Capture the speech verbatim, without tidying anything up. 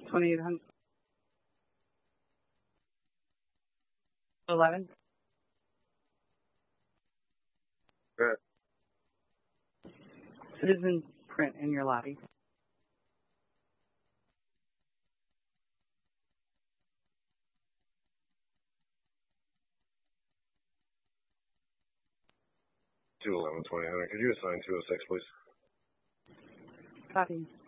twenty-eight hundred. eleven. Good. Citizen print in your lobby. two eleven twenty hundred. Could you assign two oh six, please? Copy.